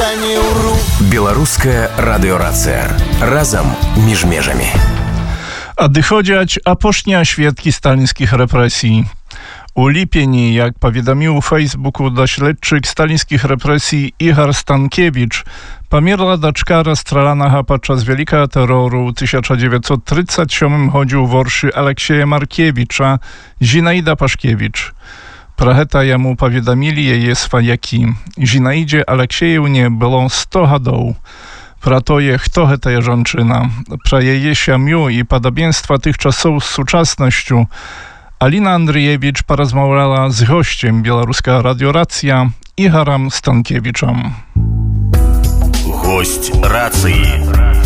Беларуская радыёрацыя. Разам між межамі. Адыходзяць апошнія сведкі сталінскіх рэпрэсій. У ліпені, як паведаміў у Фейсбуку даследчык сталінскіх рэпрэсій Ігар Станкевіч, памерла дачка расстралянага падчас вялікага тэрору ў 1937 годзе ў Воршы Алексея Маркевіча, Зінаіда Пашкевіч. Пра гэта яму паведамілі яе сваякі. Зінаідзе Алексеевне было 100 гадоў. Пра тое, хто гэтая жанчына, пра яе сям'ю і падабенства тых часоў з сучаснасцю, Аліна Андрыевіч паразмаўляла з госцем Беларуская радыёрацыя Ігарам Станкевічам. Гость рацыі.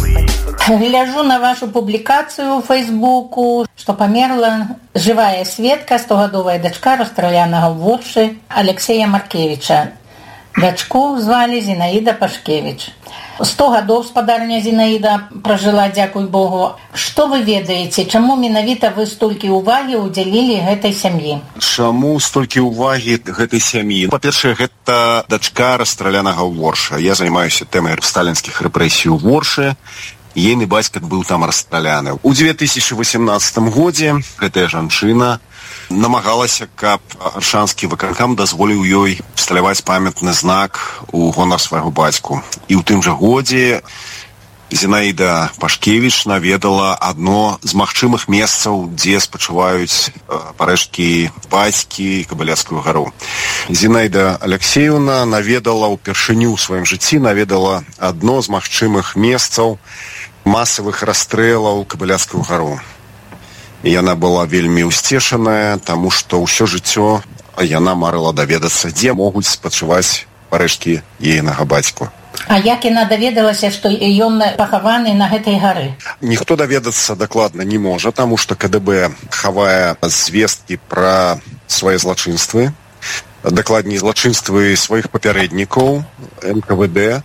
Гляжу на вашу публікацыю ў Фейсбуку, што памерла жывая сведка, 100гадовая дачка расстралянага ў Воршы Алексея Маркевіча. Дачку звалі Зінаіда Пашкевіч. 100 гадоў спадарня Зінаіда пражыла, дзякуй Богу. Што вы ведаеце, чаму менавіта вы столькі ўвагі ўдзялілі гэтай сям'і? Чаму столькі ўвагі гэтай сям'і? Па-першае, гэта дачка расстралянага ў Воршы. Я займаюся тэмай сталінскіх рэпрэсій у Воршы. Ейны бацька быў там расстраляны. У 2018 годзе гэтая жанчына намагалася, каб аршанскі выканкам дазволіў ёй усталяваць памятны знак у гонар свайго бацьку. І ў тым жа годзе Зінаіда Пашкевіч наведала адно з магчымых месцаў, дзе спачуваюць парэшткі бацькі Кабыляцкую гару. Зінаіда Алексеевна наведала ўпершыню ў сваім жыцці, наведала адно з магчымых месцаў масавых расстрэлаў Кабыляцкую гару. І яна была вельмі ўсцешаная, таму што ўсё жыццё яна марыла даведацца, дзе могуць спачуваць парэшткі ейнага бацьку. А як яна даведалася, што ён пахаваны на гэтай гары? Ніхто даведацца дакладна не можа, таму што КДБ хавае звесткі пра свае злачынствы, дакладней злачынствы сваіх папярэднікаў НКВД.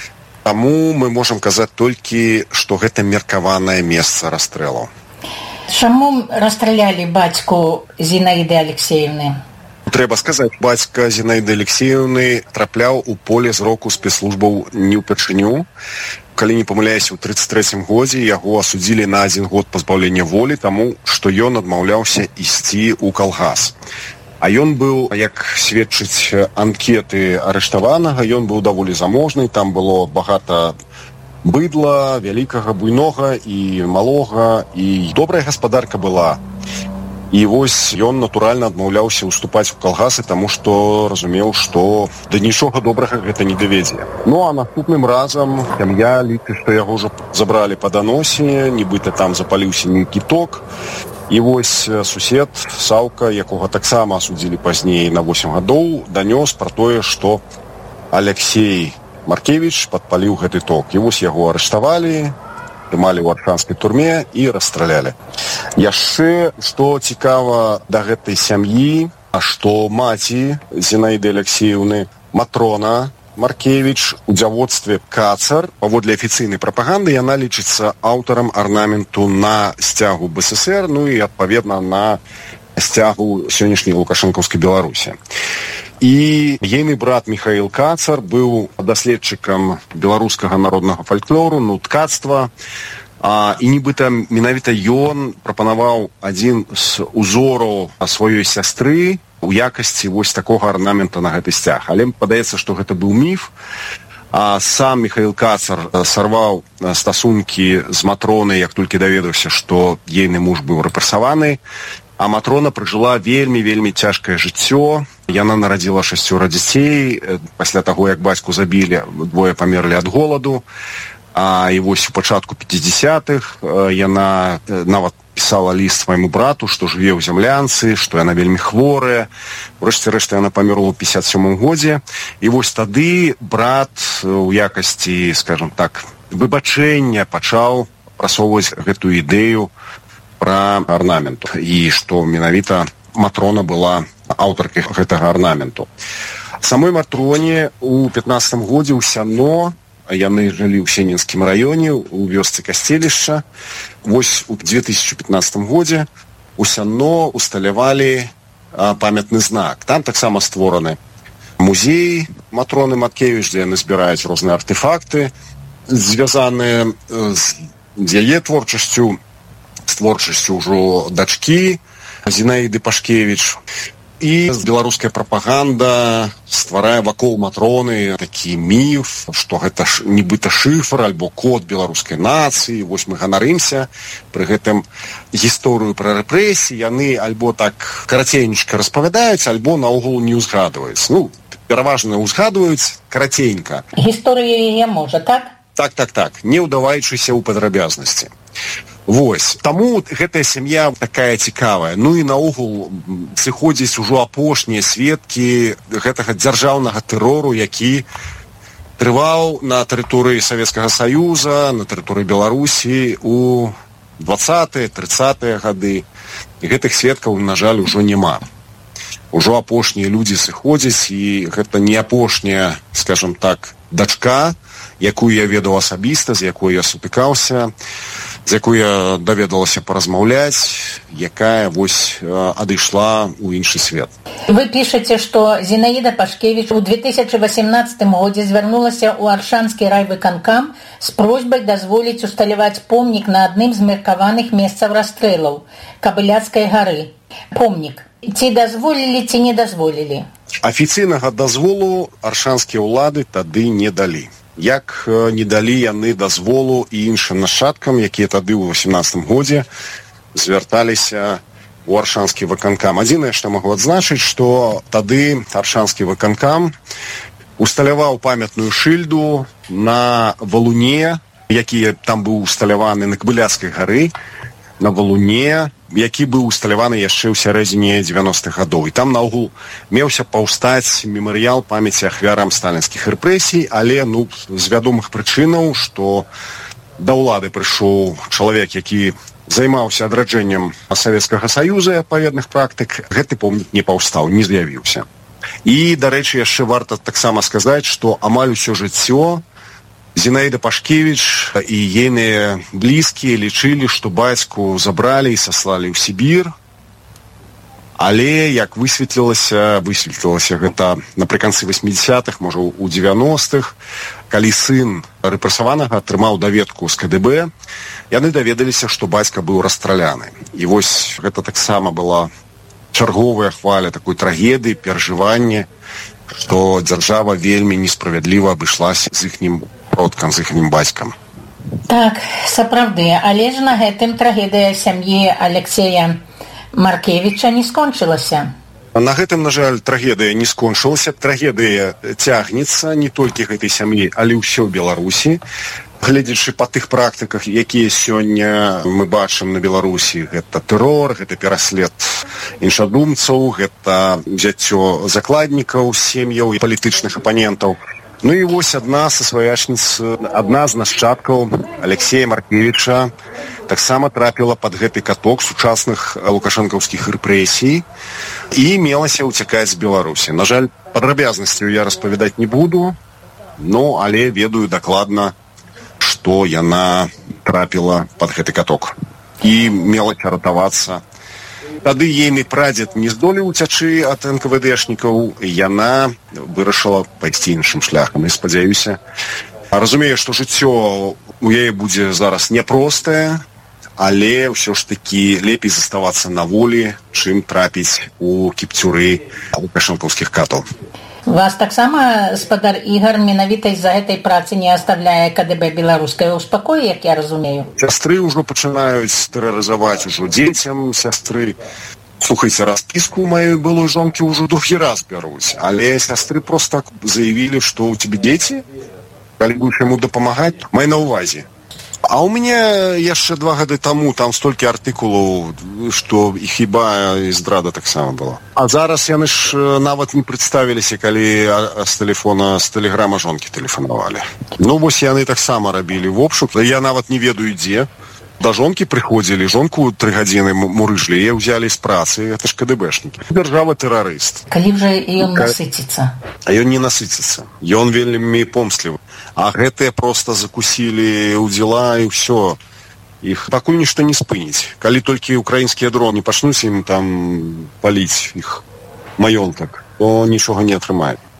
Таму мы можам казаць толькі, што гэта меркаванае месца расстрэлу. Чаму расстралялі бацьку Зінаіды Алексеевны? Трэба сказаць, бацька Зінаіды Алексеевны трапляў у поле зроку спецслужбаў не ўпершыню. Калі не памыляюся, у 1933 годзе яго асудзілі на 1 год пазбаўлення волі, таму што ён адмаўляўся ісці ў калгас. А ён быў, як сведчыць анкеты арыштаванага, ён быў даволі заможны, там было багата быдла, вялікага, буйнога і малога, і добрая гаспадарка была. І вось ён, натуральна, адмаўляўся ўступаць у калгасы, таму што разумеў, што да нічога добрага гэта не даведзе. Ну, а наступным разам сям'я лічыць, што яго ўжо забралі па даносе, нібыта там запаліўся нейкі ток. І вось сусед Саўка, якога таксама асудзілі пазней на 8 гадоў, данёс пра тое, што Алексей Маркевіч падпаліў гэты ток. І вось яго арыштавалі, трымалі ў аршанскай турме і расстралялі. Яшчэ, што цікава да гэтай сям'і, што маці Зінаіды Алексеевны, Матрона Маркевіч, у дзявоцтве Кацар, паводле афіцыйнай прапаганды, яна лічыцца аўтарам арнаменту на сцягу БССР, ну і, адпаведна, на сцягу сённяшняй лукашэнкаўскай Беларусі. І ейны брат Михаил Кацар быў даследчыкам беларускага народнага фальклору, ткацтва, і нібыта менавіта ён прапанаваў адзін з узораў сваёй сястры у якасці вось такога арнамента на гэты сцяг. Але падаецца, што гэта быў міф. А сам Михаил Кацар сарваў стасункі з Матронай, як толькі даведаўся, што ейны муж быў рэпрэсаваны. А Матрона пражыла вельмі цяжкае жыццё. Яна нарадзіла 6 дзяцей. Пасля таго, як бацьку забілі, 2 памерлі ад голаду. І вось у пачатку 50-х яна нават пісала ліст свайму брату, што жыве ў зямлянцы, што яна вельмі хворая. Урэшце рэшты яна памерла ў 57 годзе. І вось тады брат у якасці, скажем так, выбачэння пачаў прасоўваць гэтую ідэю пра арнаменту. І што менавіта Матрона была аўтаркай гэтага арнаменту. Самой Матроне у 15 годзе ў Сяно, яны жылі ў Сенінскім раёне, у вёсцы Касцелішча. Вось у 2015 годзе у Сяно усталявалі памятны знак. Там таксама створаны музей Матроны Маткевіч, дзе яны збіраюць розныя артефакты, звязаныя з яе творчасцю, з творчасцю ўжо дачкі Зінаіды Пашкевіч. І беларуская прапаганда стварае вакол Матроны такі міф, што гэта нібыта шыфр альбо код беларускай нацыі. Вось мы ганарымся. Пры гэтым гісторыю пра рэпрэсіі яны альбо так карацейнічка распавядаюць, альбо наогул не ўзгадваюць. Ну, пераважна ўзгадваюць карацейнька. Гісторыя яе можа, так? Так, не ўдаваючыся ў падрабязнасці. Вось. Таму гэтая сям'я такая цікавая. Ну і наогул сыходзяць ужо апошнія сведкі гэтага дзяржаўнага тэрору, які трываў на тэрыторыі Савецкага Саюза, на тэрыторыі Беларусі у 20-е, 30-е гады. І гэтых сведкаў, на жаль, ужо няма. Ужо апошнія людзі сыходзяць, і гэта не апошняя, скажам так, дачка, якую я ведаў асабіста, з якой я сутыкаўся, з якой я даведалася паразмаўляць, якая вось адышла ў іншы свет. Вы пішаце, што Зінаіда Пашкевіч у 2018 годзе звярнулася ў Аршанскі райвыканкам з просьбай дазволіць усталяваць помнік на адным з меркаваных месцаў расстрэлаў Кабыляцкай гары. Помнік. Ці дазволілі, ці не дазволілі? Афіцыйнага дазволу аршанскія ўлады тады не далі. Як не далі яны дазволу і іншым нашчадкам, якія тады ў 18 годзе звярталіся ў Аршанскі выканкам. Адзінае, што магу адзначыць, што тады Аршанскі выканкам усталяваў памятную шыльду на валуне, які там быў усталяваны на Кабыляцкай гары, на валуне, які быў усталяваны яшчэ ў сярэдзіне 90-х гадоў. І там наогул меўся паўстаць мемарыял памяці ахвярам сталінскіх рэпрэсій, але з вядомых прычынаў, што да ўлады прыйшоў чалавек, які займаўся адраджэннем Савецкага Саюза і адпаведных практык, гэты помнік не паўстаў, не з'явіўся. І, дарэчы, яшчэ варта таксама сказаць, што амаль усё жыццё Зінаіда Пашкевіч і ейныя блізкія лічылі, што бацьку забралі і саслалі ў Сібір. Але, як высветлілася гэта напрыканцы 80-х, можа, у 90-х, калі сын рэпрэсаванага атрымаў даведку з КДБ, яны даведаліся, што бацька быў расстраляны. І вось гэта таксама была чарговая хваля такой трагедыі, перажывання, што дзяржава вельмі несправядліва абышлася з іхнім продкам, з іхнім бацькам. Так, сапраўды, але ж на гэтым трагедыя сям'і Алексея Маркевіча не скончылася. На гэтым, на жаль, трагедыя не скончылася. Трагедыя цягнецца не толькі гэтай сям'і, але ўсё Беларусі. Гледзячы па тых практыках, якія сёння мы бачым на Беларусі, гэта тэрор, гэта пераслед іншадумцаў, гэта взяццё закладнікаў, сем'яў і палітычных апанентаў. Ну і вось адна са сваяшніц, адна з нашчадкаў Алексея Маркевіча таксама трапіла пад гэты каток сучасных лукашэнкаўскіх рэпрэсій і мелася ўцякаць з Беларусі. На жаль, падрабязнасцяў я распавядаць не буду, але ведаю дакладна, што яна трапіла пад гэты каток і мелася ратавацца. Тады ейны прадзед не здолеў уцячы ад НКВДшнікаў, яна вырашыла пайсці іншым шляхам. І спадзяюся, разумею, што жыццё у яе будзе зараз няпростае, але ўсё ж такі лепей заставацца на волі, чым трапіць у кіпцюры лукашэнкаўскіх катаў. Вас таксама, спадар Ігар, менавіта з-за гэтай працы не аставляе КДБ беларускае ў спакоі, як я разумею? Сястры ўжо пачынаюць тэрарызаваць ужо дзецям сястры. Слухайце, распіску маёй былой жонкі ўжо другі раз бяруць, але сястры проста заявілі, што ў цябе дзеці, калі будзеш яму дапамагаць, май на ўвазе. А ў мяне яшчэ 2 гады таму там столькі артыкулаў, што і хіба і здрада таксама была. А зараз яны ж нават не прадставіліся, калі з тэлефона, з тэлеграма жонкі тэлефанавалі. Вось яны таксама рабілі вобшук, я нават не ведаю дзе. Да жонкі прыходзілі, жонку 3 гадзіны мурыжлі, яе ўзялі з працы, гэта ж КДБшнікі. Дзяржава тэрарыст. Калі вже ён насыціцца? А ён не насыціцца. Ён вельмі помслівы. А гэтыя проста закусілі ўдзела і ўсё. Іх пакуль нішто не спыніць. Калі толькі украінскія дроны пачнуць ім там паліць іх маёнтак, то нічога не атрымае.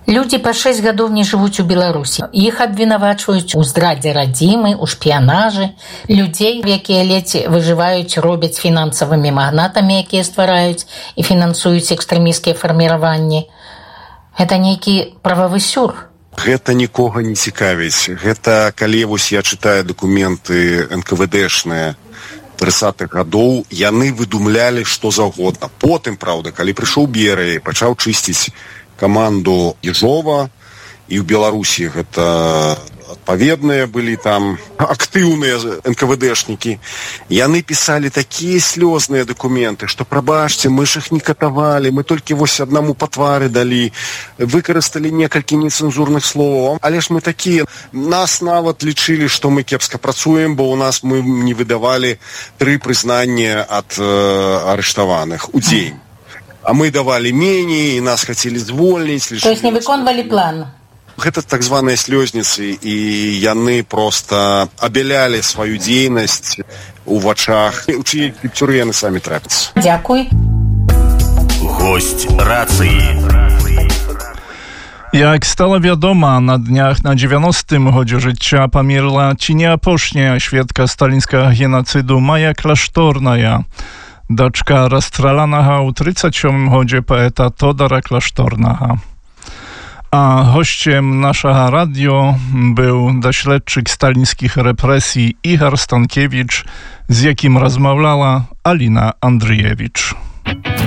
Людзі па 6 гадоў не жывуць у Беларусі. Іх абвінавачваюць у здрадзе радзімы, у шпіянажы. Людзей, якія ледзь выжываюць, робяць фінансавымі магнатамі, якія ствараюць і фінансуюць экстрэмісцкія фарміраванні. Гэта нейкі прававы сюр. Гэта нікога не цікавіць. Гэта калі вось я чытаю дакументы НКВДшныя 30-х гадоў, яны выдумлялі што заўгодна. Потым, праўда, калі прыйшоў Берыя, пачаў чысціць каманду Ежова, і ў Беларусі гэта адпаведныя былі там актыўныя НКВДшнікі. Яны пісалі такія слёзныя дакументы, што прабачце, мы ж іх не катавалі, мы толькі вось аднаму па твары далі, выкарысталі некалькі нецэнзурных словаў, але ж мы такія. Нас нават лічылі, што мы кепска працуем, бо ў нас мы не выдавалі 3 прызнання ад арыштаваных у дзень. А мы давалі меней, і нас хацелі звольніць. То есть не выконвалі план? Гэта так званыя слёзніцы, і яны проста абялялі сваю дзейнасць у вачах, у чыей пікчуры яны самі трапяцца. Дзякуй. Гость рацыі. Jak stała wiadoma, na dniach na 90. годзе życia pamierla ci nie apośnia świadka stalińskiego genocydu Maja Klasztornaja, dочка rozstrzelanaha u 37. гоdzie poeta Todora Klasztornaha. A gościem naszego radio był dośledczyk stalińskich represji Ichar Stankiewicz, z jakim rozmawiała Alina Andrzejewicz.